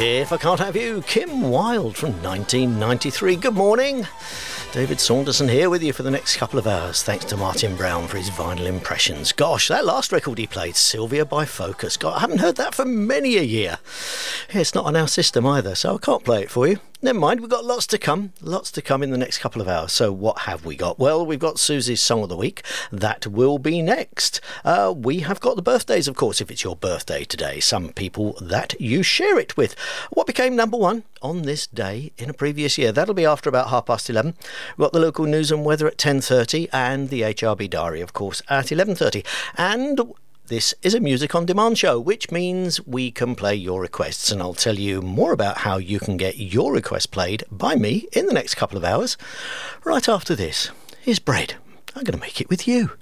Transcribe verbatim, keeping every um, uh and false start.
If I Can't Have You, Kim Wilde from nineteen ninety-three. Good morning. David Saunderson here with you for the next couple of hours. Thanks to Martin Brown for his vinyl impressions. Gosh, that last record he played, Sylvia by Focus. God, I haven't heard that for many a year. Yeah, it's not on our system either, so I can't play it for you. Never mind, we've got lots to come. Lots to come in the next couple of hours. So what have we got? Well, we've got Susie's Song of the Week. That will be next. Uh, we have got the birthdays, of course, if it's your birthday today. Some people that you share it with. What became number one on this day in a previous year? That'll be after about half past eleven. We've got the local news and weather at ten thirty and the H R B diary, of course, at eleven thirty. And this is a music on demand show, which means we can play your requests, and I'll tell you more about how you can get your request played by me in the next couple of hours. Right after this, here's Bread. I'm going to make it with you.